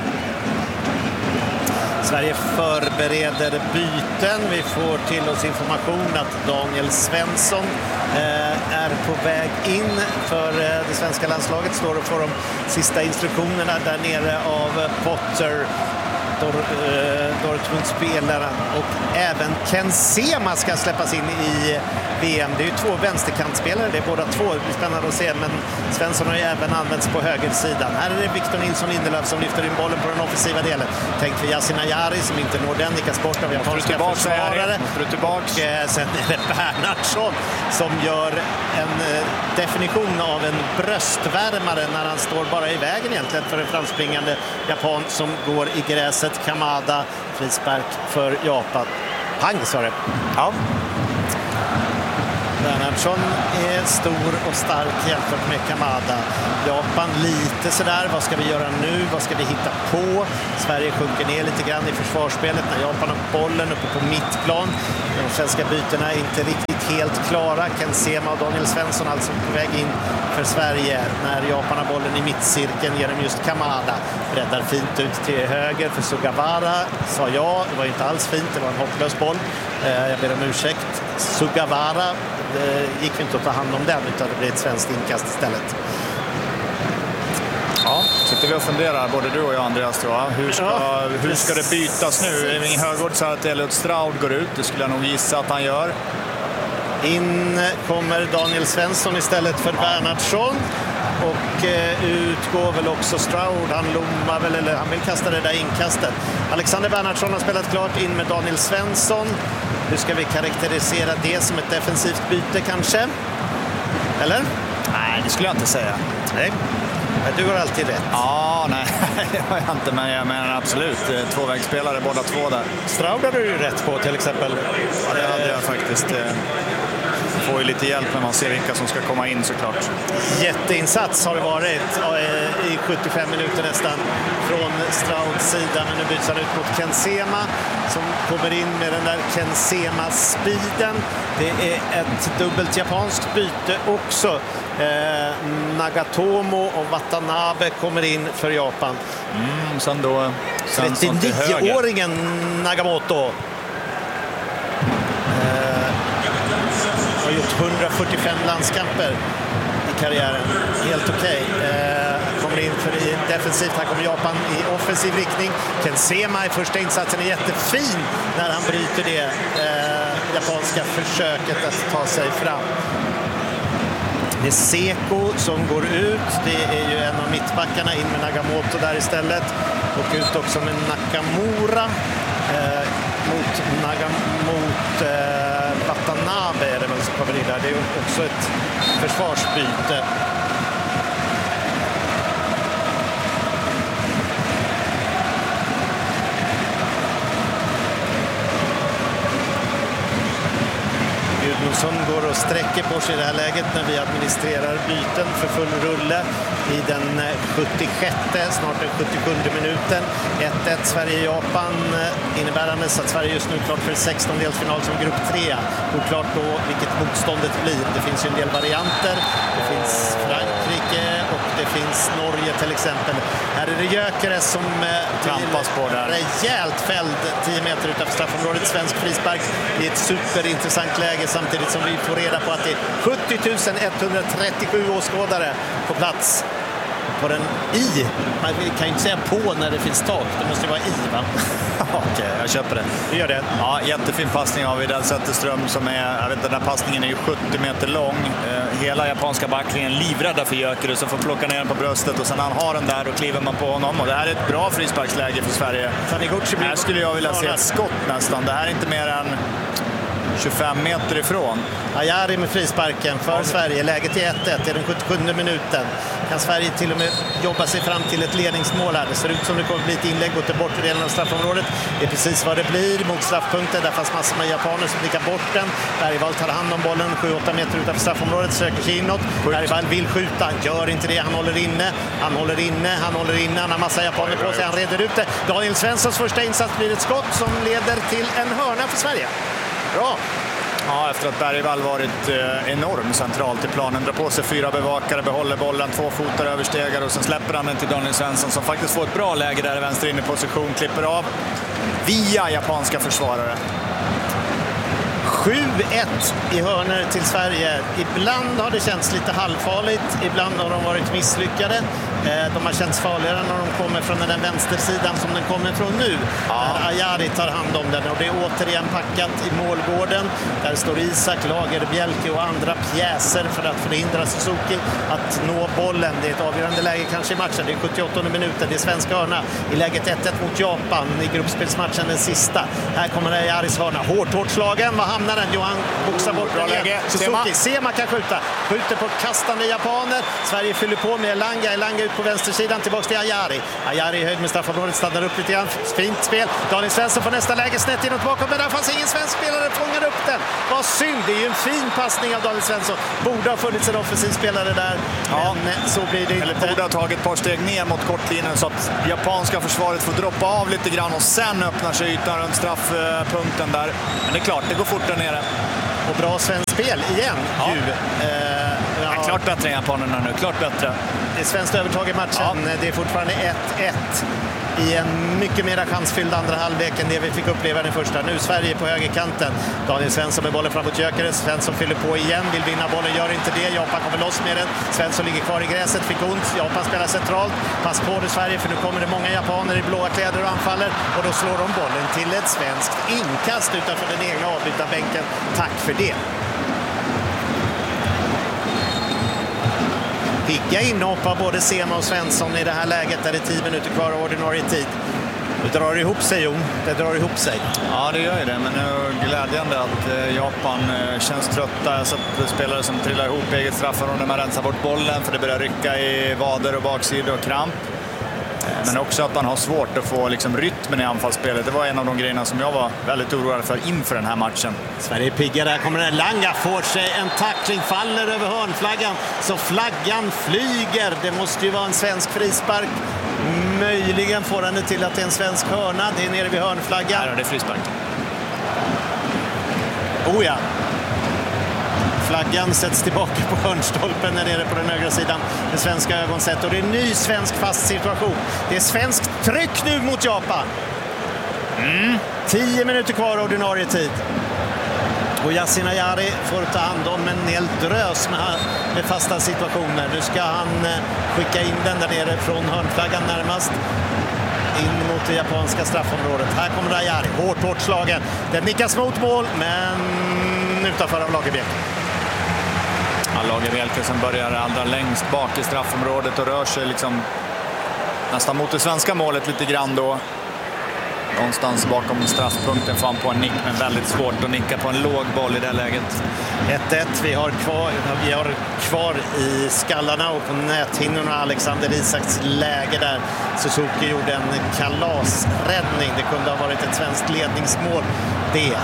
[SPEAKER 2] Sverige förbereder byten. Vi får till oss information att Daniel Svensson är på väg in för det svenska landslaget. Står och får de sista instruktionerna där nere av Potter, Dortmund-spelaren, och även Ken Sema ska släppas in i VM. Det är ju två vänsterkantspelare, det är båda två. Det blir spännande att se, men Svensson har ju även använts på högersidan. Här är det Victor Nilsson Lindelöf som lyfter in bollen på den offensiva delen. Tänk för Yasin Ayari som inte når den, nickas bort av japanska försvarare. Och sen är det Bernhardsson som gör en definition av en bröstvärmare när han står bara i vägen egentligen för en framspringande japan som går i gräset. Kamada, frispark för Japan. Pang, sa det. Ja. Bernhardsson är stor och stark jämfört med Kamada. Japan lite sådär, vad ska vi göra nu? Vad ska vi hitta på? Sverige sjunker ner lite grann i försvarsspelet när Japan har bollen uppe på mittplan. De svenska bytena är inte riktigt helt klara. Ken Sema och Daniel Svensson alltså på väg in för Sverige. När Japan har bollen i mittcirkeln genom just Kamada. Breddar fint ut till höger för Sugawara, sa jag. Det var inte alls fint, det var en hopplös boll. Jag ber om ursäkt. Sugawara, det gick inte att ta hand om den, utan det blev ett svenskt inkast istället.
[SPEAKER 3] Ja, sitter vi och funderar, både du och jag, Andreas, tror jag. Hur ska det bytas nu? Min Högård sa att Elliot Stroud går ut, det skulle jag nog gissa att han gör.
[SPEAKER 2] In kommer Daniel Svensson istället för Bernhardsson. och utgår väl också Stroud. Han lommar väl, eller han vill kasta det där inkastet. Alexander Bernhardsson har spelat klart in med Daniel Svensson. Hur ska vi karaktärisera det som ett defensivt byte kanske? Eller?
[SPEAKER 3] Nej, det skulle jag inte säga.
[SPEAKER 2] Nej. Du har alltid rätt.
[SPEAKER 3] Ja, nej, det har jag inte, men jag menar absolut. Tvåvägsspelare båda två där.
[SPEAKER 2] Stroud hade du ju rätt på till exempel.
[SPEAKER 3] Ja, det hade jag faktiskt. Får ju lite hjälp när man ser vilka som ska komma in såklart.
[SPEAKER 2] Jätteinsats har det varit i 75 minuter nästan från Strouds sida. Men nu byts han ut mot Kensema som kommer in med den där Kensema-speeden. Det är ett dubbelt japanskt byte också. Nagatomo och Watanabe kommer in för Japan.
[SPEAKER 3] Sen då
[SPEAKER 2] 39-åringen Nagamoto har gjort 145 landskamper i karriären. Helt okej. Kommer in för defensivt. Här kommer Japan i offensiv riktning. Kensema i första insatsen är jättefin när han bryter det japanska försöket att ta sig fram. Det är Seko som går ut. Det är ju en av mittbackarna, in med Nagamoto där istället. Och ut också med Nakamura mot Watanabe är det väl som kommer in där. Det är också ett försvarsbyte. Gudmundsson går och sträcker på sig i det här läget när vi administrerar byten för full rulle i den 76, snart den 77 minuten. 1-1 Sverige-Japan innebärande så att Sverige just nu är klart för 16-delsfinal som grupp 3. Oklart då vilket motståndet blir. Det finns ju en del varianter. Det finns Frankrike och det finns Norge till exempel. Här är det Gyökeres som
[SPEAKER 3] trampas på där.
[SPEAKER 2] Rejält fälld 10 meter utanför straffområdet. Svensk frispark i ett superintressant läge samtidigt som vi får reda på att det är 70 137 åskådare på plats. På den i. Man kan ju inte säga på när det finns tak. Det måste ju vara i, va?
[SPEAKER 3] Okej, jag köper det.
[SPEAKER 2] Vi gör det.
[SPEAKER 3] Ja, jättefin passning av Widell Zetterström som är, jag vet inte, den här passningen är ju 70 meter lång. Hela japanska backlinjen livrädda för Gyökeres som får plocka ner den på bröstet och sen han har den där och kliver man på honom. Och det här är ett bra frisparksläge för Sverige. Här skulle jag vilja se ett skott nästan. Det här är inte mer än 25 meter ifrån.
[SPEAKER 2] Ayari med frisparken för Sverige. Läget är 1-1 i den 77 minuten. Kan Sverige till och med jobba sig fram till ett ledningsmål här. Det ser ut som det kommer bli ett inlägg mot den bortre delen av straffområdet. Det är precis vad det blir mot straffpunkten. Där fanns massor med japaner som blickar bort den. Bergvall tar hand om bollen 7-8 meter utanför straffområdet. Söker sig inåt. Bergvall vill skjuta. Han gör inte det. Han håller inne. Han har massa japaner på sig. Han reder ut det. Daniel Svenssons första insats blir ett skott som leder till en hörna för Sverige. Bra!
[SPEAKER 3] Ja, efter att Bergvall varit enorm centralt i planen. Drar på sig 4 bevakare, behåller bollen, 2 fotar överstegar och sen släpper han den till Daniel Svensson som faktiskt får ett bra läge där i vänster inne position. Klipper av via japanska försvarare.
[SPEAKER 2] 7-1 i hörnor till Sverige. Ibland har det känts lite halvfarligt, ibland har de varit misslyckade. De har känts farligare när de kommer från den vänstersidan som den kommer från nu. Ja. Där Ayari tar hand om den och det är återigen packat i målgården. Där står Isak, Lagerbjälke och andra pjäser för att förhindra Suzuki att nå bollen. Det är ett avgörande läge kanske i matchen. Det är 78 minuter. Det är svenska hörna i läget 1-1 mot Japan i gruppspelsmatchen den sista. Här kommer Ayaris hörna. Hårt slagen. Vad hamnar den? Johan boxar bort bra läge. Suzuki. Sema kan skjuta. Skjuter på kastande japaner. Sverige fyller på med Elanga ut på vänstersidan tillbaka till Ayari. Ayari i höjd med straffområdet, stannar upp lite grann. Fint spel. Daniel Svensson får nästa läge snett inåt bakom, men där fanns ingen svensk spelare, fångar upp den. Vad synd, det är ju en fin passning av Daniel Svensson. Borde ha funnits en offensiv spelare där, men så blir det inte.
[SPEAKER 3] Eller borde ha tagit ett par steg ner mot kortlinjen så att japanska försvaret får droppa av lite grann och sen öppnar sig ytan runt straffpunkten där. Men det är klart, det går fort där nere.
[SPEAKER 2] Och bra svensk spel igen.
[SPEAKER 3] Ja, klart bättre än japanerna nu, klart bättre.
[SPEAKER 2] Det är svenskt övertag i matchen. Ja. Det är fortfarande 1-1 i en mycket mer chansfylld andra halvlek än det vi fick uppleva den första. Nu Sverige på högerkanten. Daniel Svensson med bollen framåt Gyökeres. Svensson fyller på igen, vill vinna bollen, gör inte det. Japan kommer loss med den. Svensson ligger kvar i gräset, fick ont. Japan spelar centralt. Pass på det Sverige, för nu kommer det många japaner i blåa kläder och anfaller. Och då slår de bollen till ett svenskt inkast utanför den egna avbytarbänken. Tack för det. pigga inhopp av både Sema och Svensson i det här läget där det är 10 minuter kvar av ordinarie tid. Det drar ihop sig, Jon. Det drar ihop sig.
[SPEAKER 3] Ja, det gör ju det. Men det är glädjande att Japan känns trötta. Jag har sett spelare som trillar ihop eget straffområde när man rensar bort bollen för det börjar rycka i vader och baksidor och kramp. Men också att man har svårt att få liksom rytmen i anfallsspelet. Det var en av de grejerna som jag var väldigt oroad för inför den här matchen.
[SPEAKER 2] Sverige piggar, där kommer den. Langa får sig en tackling, faller över hörnflaggan. Så flaggan flyger. Det måste ju vara en svensk frispark. Möjligen får han det till att det är en svensk hörna. Det är nere vid hörnflaggan.
[SPEAKER 3] Här är det frispark.
[SPEAKER 2] Oh ja. Flaggan sätts tillbaka på hörnstolpen där nere på den högra sidan. Det svenska ögonsätt och det är en ny svensk fast situation. Det är svenskt tryck nu mot Japan. 10 minuter kvar ordinarie tid. Och Yasin Ayari får ta hand om en hel drös med fasta situationer. Nu ska han skicka in den där nere från hörnflaggan närmast. In mot det japanska straffområdet. Här kommer Ayari, hårt slagen. Den nickas mot mål, men utanför av Lagerbielke.
[SPEAKER 3] Ja, Lagerbielke som börjar allra längst bak i straffområdet och rör sig liksom nästan mot det svenska målet lite grann då. Någonstans bakom straffpunkten får han på en nick, men väldigt svårt att nicka på en låg boll i det läget.
[SPEAKER 2] 1-1, vi har kvar i skallarna och på näthinnorna Alexander Isaks läge där. Suzuki gjorde en kalasräddning. Det kunde ha varit ett svenskt ledningsmål. Det.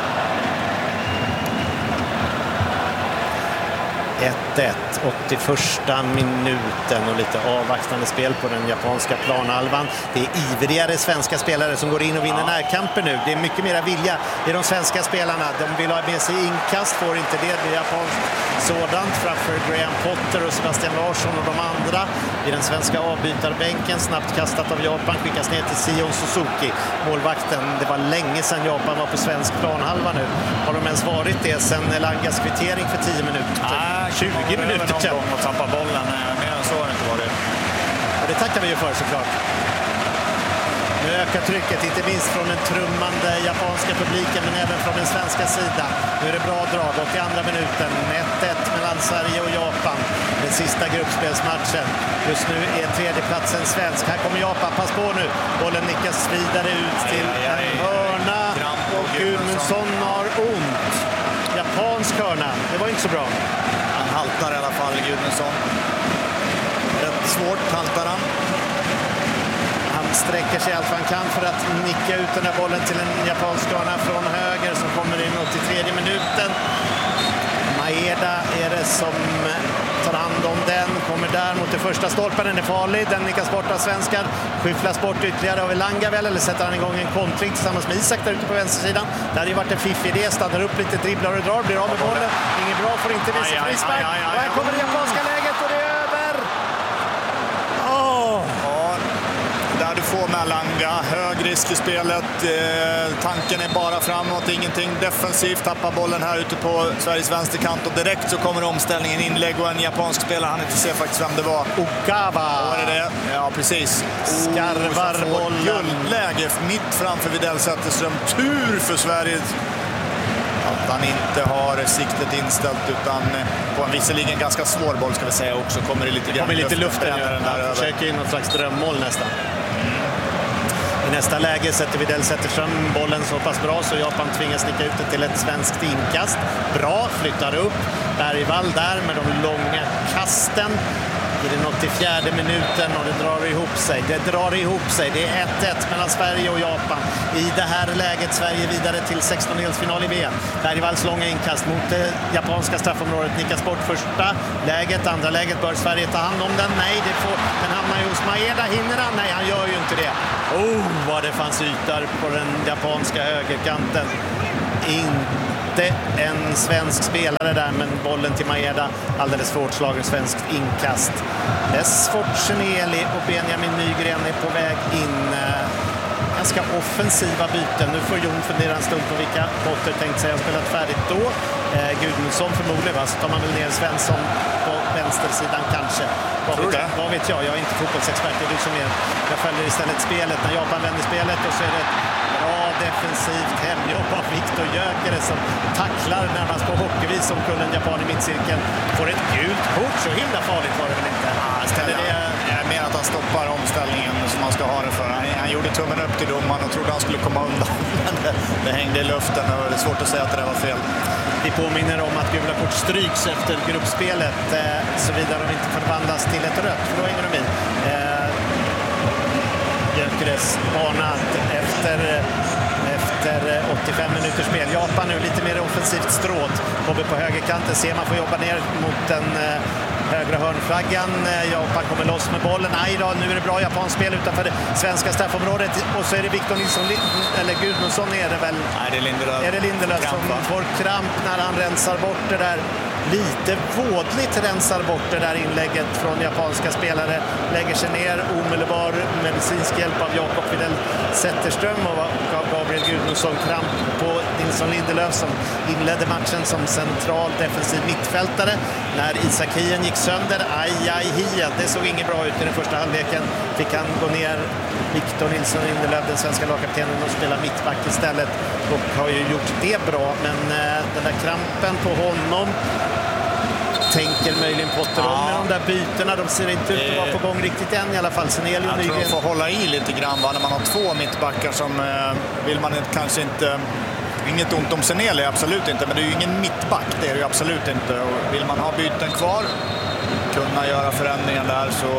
[SPEAKER 2] 1-1, 81:a minuten och lite avvaktande spel på den japanska planhalvan. Det är ivrigare svenska spelare som går in och vinner närkamper nu. Det är mycket mera vilja i de svenska spelarna. De vill ha med sig inkast, får inte det. Det är japanskt sådant framför Graham Potter och Sebastian Larsson och de andra. I den svenska avbytarbänken, snabbt kastat av Japan, skickas ner till Sion Suzuki, målvakten. Det var länge sedan Japan var på svensk planhalva nu. Har de ens varit det sedan Langas kvittering för 10 minuter? 20 minuter
[SPEAKER 3] sedan. Någon gång att tappa bollen, mer än så har det inte varit.
[SPEAKER 2] Och det tackar vi ju för såklart. Nu ökar trycket, inte minst från den trummande japanska publiken, men även från den svenska sidan. Nu är det bra drag, 82:a minuten. 1-1 mellan Sverige och Japan. Den sista gruppspelsmatchen. Just nu är tredjeplatsen svensk. Här kommer Japan, pass på nu. Bollen nickas vidare ut till en hörna. Och Gudmundsson har ont. Japansk hörna, det var inte så bra.
[SPEAKER 3] Han haltar i alla fall, Gudmundsson. Rätt svårt haltar han.
[SPEAKER 2] Han sträcker sig allt vad han kan för att nicka ut den här bollen till en japansk hörna från höger som kommer in 83:e minuten. Maeda är det som tar hand om den, kommer där mot det första stolpen, den är farlig, den nickas bort av svenskar, skyfflas bort ytterligare av Elanga väl, eller sätter han igång en kontring tillsammans med Isak där ute på vänstersidan. Det hade ju varit en fiffig idé, stannar upp lite, dribblar och drar, blir av med bollen, inget bra, får inte visa frispark, och här kommer det japanska läget och det är över!
[SPEAKER 3] Där du får med Langa, hög risk i spelet, tanken är bara framåt, ingenting defensivt, tappar bollen här ute på Sveriges vänsterkant och direkt så kommer omställningen, inlägg och en japansk spelare, han inte se faktiskt vem det var.
[SPEAKER 2] Okawa!
[SPEAKER 3] Var det det? Ja, precis.
[SPEAKER 2] Skarvar bollen.
[SPEAKER 3] Guldläge mitt framför Widell Zetterström, tur för Sverige att han inte har siktet inställt utan på en visserligen ganska svår boll ska vi säga också, kommer det lite luften
[SPEAKER 2] han försöker in något slags drömmål nästan. I nästa läge sätter Widell Zetterström bollen så pass bra så Japan tvingas sticka ut det till ett svenskt inkast. Bra, flyttar upp. Bergvall där med de långa kasten. I den 84:e minuten och det drar ihop sig. Det är 1-1 mellan Sverige och Japan. I det här läget Sverige vidare till 16-delsfinal i VM. Bergvalls långa inkast mot det japanska straffområdet nickas bort första läget. Andra läget bör Sverige ta hand om den. Nej, den hamnar ju hos Maeda. Hinner han? Nej, han gör ju inte det. Vad det fanns ytor på den japanska högerkanten. Inte en svensk spelare där, men bollen till Maeda, alldeles för hårt slagen svenskt inkast. Forceneli och Benjamin Nygren är på väg in. Ganska offensiva byten. Nu får Jon fundera en stund på vilka Potter tänkt sig har spelat färdigt då. Gudmundsson förmodligen, så tar man väl ner Svensson på vänstersidan kanske. Vad vet jag är inte fotbollsexpert, det är du som är. Jag följer istället spelet när Japan vänder spelet och så är det Bra defensivt hemjobb av Viktor Gyökeres som tacklar närmast på hockeyvis som kullen japan i mittcirkeln. Får ett gult kort, så himla farligt var det väl inte?
[SPEAKER 3] Jag menar att han stoppar omställningen som man ska ha det för. Han gjorde tummen upp till domaren och trodde han skulle komma undan. Men det hängde i luften och det är svårt att säga att det där var fel.
[SPEAKER 2] Vi påminner om att gula kort stryks efter gruppspelet såvida de inte förvandlas till ett rött, för då hänger de i. Gyökeres varnat efter 85 minuters spel. Japan nu lite mer offensivt stråt. Kommer på högerkanten, ser man får jobba ner mot den högra hörnflaggan. Japan kommer loss med bollen. Aj då, nu är det bra japanskt spel utanför det svenska straffområdet. Och så är det Victor Nilsson, eller Gudmundsson är det väl?
[SPEAKER 3] Nej, det är Lindelöf.
[SPEAKER 2] Är det Lindelöf som får kramp när han rensar bort det där? Lite vådligt rensar bort det där inlägget från japanska spelare. Lägger sig ner, omedelbar medicinsk hjälp av Jakob Fidel Zetterström och gav Gabriel Gudmundsson kramp på Nilsson Lindelöf som inledde matchen som central defensiv mittfältare. När Isak Hien gick sönder, Hien, det såg inget bra ut i den första halvleken. Fick han gå ner, Victor Nilsson Lindelöf, den svenska lagkaptenen, och spela mittback istället. Och har ju gjort det bra, men den där krampen på honom tänker möjligen Potter om med de där bytena. De ser inte ut att vara på gång riktigt än i alla fall.
[SPEAKER 3] Jag tror de får hålla i lite grann när man har två mittbackar som vill man kanske inte... Inget ont om Seneli, absolut inte. Men det är ju ingen mittback, det är det ju absolut inte. Och vill man ha byten kvar, kunna göra förändringar där, så...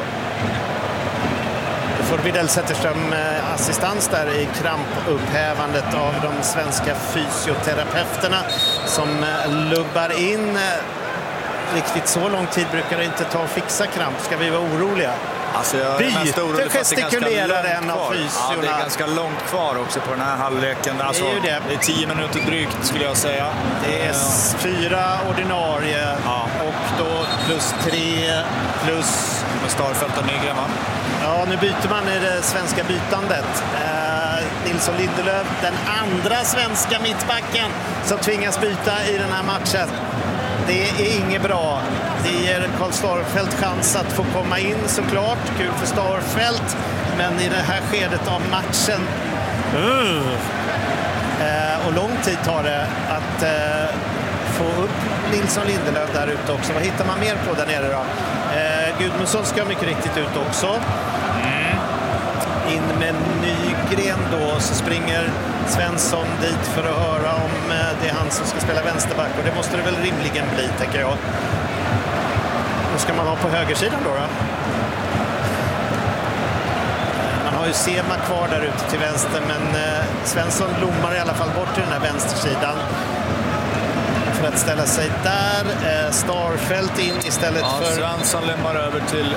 [SPEAKER 2] Får Fidel Zetterström assistans där i krampupphävandet av de svenska fysioterapeuterna som lubbar in. Riktigt så lång tid brukar det inte ta att fixa kramp. Ska vi vara oroliga?
[SPEAKER 3] Alltså byte
[SPEAKER 2] gestikulerar en av fysiorna.
[SPEAKER 3] Ja, det är ganska långt kvar också på den här halvleken. Alltså, det är 10 minuter drygt skulle jag säga.
[SPEAKER 2] Det är 4 ordinarie och då plus 3 plus...
[SPEAKER 3] Med Starfelt och Nygren, va?
[SPEAKER 2] Ja, nu byter man i det svenska bytandet. Nilsson Lindelöf, den andra svenska mittbacken som tvingas byta i den här matchen. Det är inget bra. Det ger Karl Starfelt chans att få komma in såklart. Kul för Starfelt. Men i det här skedet av matchen... och lång tid tar det att få upp Nilsson Lindelöf där ute också. Vad hittar man mer på där nere då? Gudmundsson ska mycket riktigt ut också. In med Nygren då, så springer Svensson dit för att höra om det är han som ska spela vänsterback, och det måste det väl rimligen bli, tänker jag. Då ska man ha på högersidan då. Man har ju Sema kvar där ute till vänster, men Svensson blommar i alla fall bort till den här vänstersidan för att ställa sig där. Starfelt in istället för...
[SPEAKER 3] Svensson lämnar över till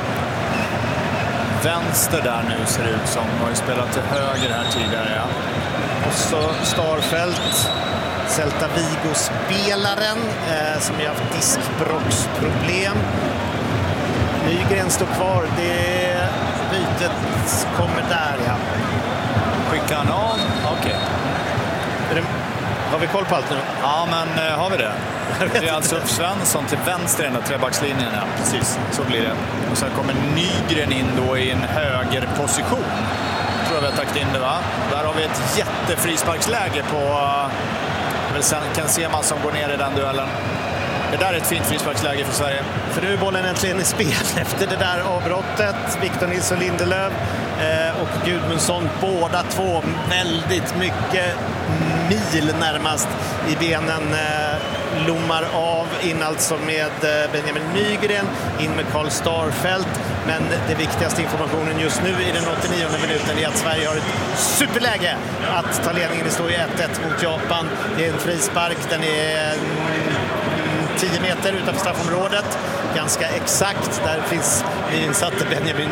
[SPEAKER 3] vänster där nu, ser det ut som. Har ju spelat till höger här tidigare, ja.
[SPEAKER 2] Och så Starfelt, Celta Vigo-spelaren som ju har haft diskbråcksproblem. Nygren står kvar. Det bytet kommer där, ja.
[SPEAKER 3] Skickar han av? Okej.
[SPEAKER 2] Har vi koll på allt nu?
[SPEAKER 3] Ja, men har vi det? Det är alltså Svensson till vänster i den där trebackslinjen. Ja, precis. Så blir det. Och sen kommer Nygren in då i en högerposition. Tror jag vi har tagit in det, va? Där har vi ett jättefrisparksläge på... Ken Sema som går ner i den duellen. Det där är ett fint frisparksläge för Sverige.
[SPEAKER 2] För nu är bollen äntligen i spel efter det där avbrottet. Victor Nilsson Lindelöf och Gudmundsson, båda två väldigt mycket mil närmast i benen, lommar av in alltså med Benjamin Nygren, in med Karl Starfelt. Men det viktigaste informationen just nu i den 89:e minuten är att Sverige har ett superläge att ta ledningen. Det står ju 1-1 mot Japan. Det är en frispark, den är 10 meter utanför straffområdet. Ganska exakt. Där finns insatt Benjamin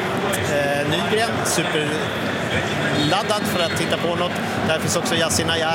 [SPEAKER 2] Nygren. Superladdad för att titta på något. Där finns också Yasin Ayar